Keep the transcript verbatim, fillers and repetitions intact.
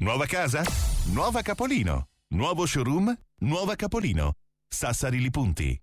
Nuova casa? Nuova Capolino. Nuovo showroom? Nuova Capolino. Sassari Li Punti.